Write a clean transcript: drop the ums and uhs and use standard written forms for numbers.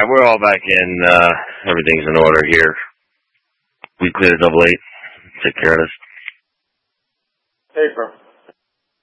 Alright, we're all back in. Everything's in order here. We cleared 88. Take care of this.